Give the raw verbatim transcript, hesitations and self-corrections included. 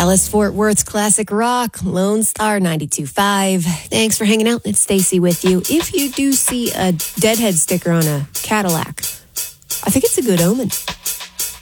Dallas Fort Worth's classic rock, Lone Star ninety-two point five. Thanks for hanging out. It's Stacy with you. If you do see a Deadhead sticker on a Cadillac, I think it's a good omen.